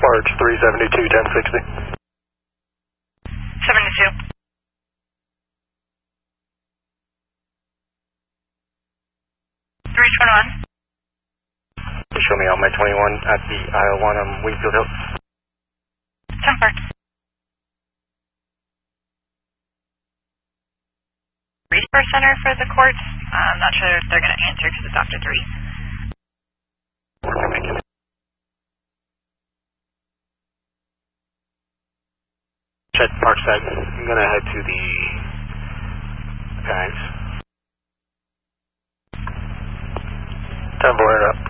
Arch 372, 1060. 72. Show me on my 21 at the aisle 1 on Wingfield Hills. 10 Park. Resource Center for the courts. I'm not sure if they're going to answer because it's after 3. Check Parkside. I'm going to head to the guys. 10 Blair up.